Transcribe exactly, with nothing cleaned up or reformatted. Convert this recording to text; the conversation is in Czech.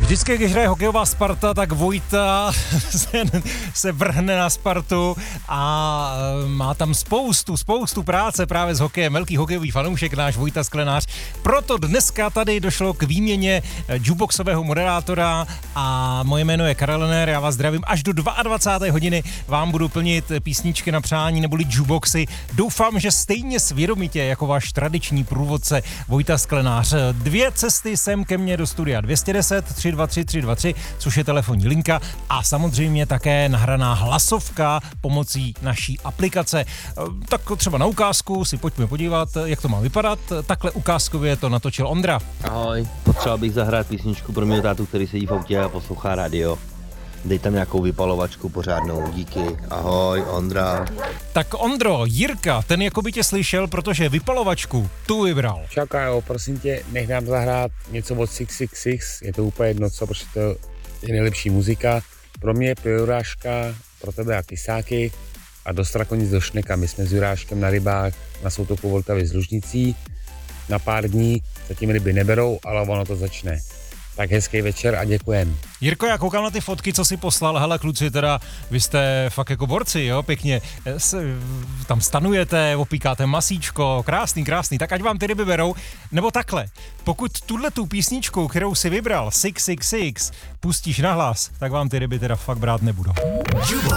Vždycky, když hraje hokejová Sparta, tak Vojta se, se vrhne na Spartu a má tam spoustu, spoustu práce právě s hokejem. Velký hokejový fanoušek, náš Vojta Sklenář. Proto dneska tady došlo k výměně jukeboxového moderátora a moje jméno je Karel Lenner, já vás zdravím. Až do dvacáté druhé hodiny vám budu plnit písničky na přání neboli jukeboxy. Doufám, že stejně svědomitě jako váš tradiční průvodce Vojta Sklenář. Dvě cesty sem ke mně do studia. dvě stě deset tři dva tři tři dva tři, což je telefonní linka a samozřejmě také nahraná hlasovka pomocí naší aplikace. Tak třeba na ukázku si pojďme podívat, jak to má vypadat. Takhle ukázkově to natočil Ondra. Ahoj, potřeboval bych zahrát písničku pro mě tátu, který sedí v autě a poslouchá rádio. Dej tam nějakou vypalovačku pořádnou, díky. Ahoj, Ondra. Tak Ondro, Jirka, ten jako by tě slyšel, protože vypalovačku tu vybral. Čau Kájo, prosím tě, nech nám zahrát něco od šest set šedesát šest, je to úplně jedno co, protože to je nejlepší muzika. Pro mě pro Juráška, pro tebe a Kysáky a do Strakonic do Šneka. My jsme s Juráškem na rybách na Soutoku Vltavě s Lužnicí na pár dní, zatím ryby neberou, ale ono to začne. Tak hezký večer a děkujem. Jirko, já koukám na ty fotky, co si poslal. Hele, kluci, teda vy jste fakt jako borci, jo, pěkně. S, tam stanujete, opíkáte masíčko, krásný, krásný. Tak ať vám ty ryby berou. Nebo takhle, pokud tuhle tu písničku, kterou si vybral, šest set šedesát šest, pustíš nahlas, tak vám ty ryby teda fakt brát nebudou.